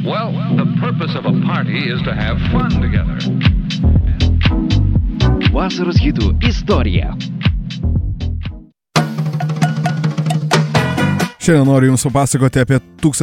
Well, the purpose of a party is to have fun together. Vasaros hitų istorija. Šiandien noriu Jums papasakoti apie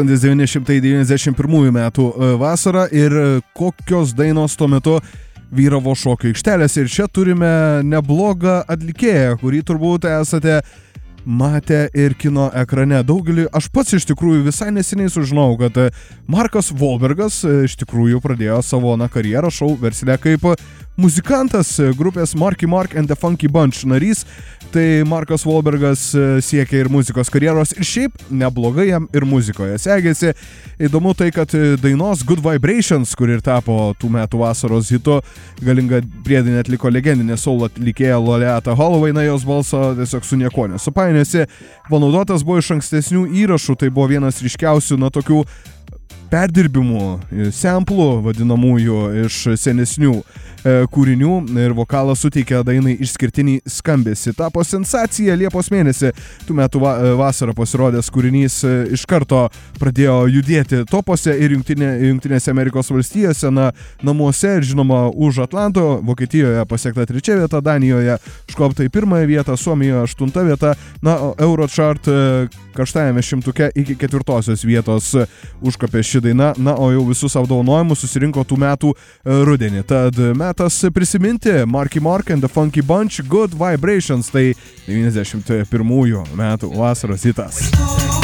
1991 metų vasarą ir kokios dainos tuo metu vyravo šokio aikštelėse. Ir čia turime neblogą atlikėją, kurį turbūt esate matę ir kino ekrane. Daugelį, aš pats iš tikrųjų visai neseniai sužinojau, kad Markas Wahlbergas iš tikrųjų pradėjo savo karjerą šou versle kaip muzikantas, grupės Marky Mark and the Funky Bunch narys. Tai Markas Wahlbergas siekia ir muzikos karjeros ir šiaip neblogai jam ir muzikoje segėsi. Įdomu tai, kad dainos Good Vibrations, kur ir tapo tų metų vasaros hitu, galingą priedinį atliko legendinė soul atlikėja Loleatta Holloway, jos balso tiesiog su niekuo nesupainiosi. Panaudotas buvo iš ankstesnių įrašų, tai buvo vienas ryškiausių tokių perdirbimų, samplų vadinamųjų iš senesnių kūrinių ir vokalas suteikė dainai išskirtinį skambesį. Tapo sensacija Liepos mėnesį. Tų metų vasarą pasirodęs kūrinys iš karto pradėjo judėti topose ir Jungtinėse Amerikos valstijose, namuose ir žinoma už Atlanto, Vokietijoje pasiekta 3 vieta, Danijoje škopta į 1 vietą, Suomijoje 8 vieta, Eurochart karštajame šimtuke iki 4 vietos užkopė ši daina, o jau visus apdovanojimus susirinko tų metų rudenį. Tad metas prisiminti Marky Mark and the Funky Bunch Good Vibrations, tai 91 metų vasaros hitas.